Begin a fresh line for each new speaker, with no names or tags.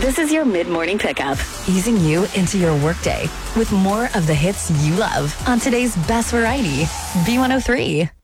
This is your mid-morning pickup, easing you into your workday with more of the hits you love on today's best variety, B103.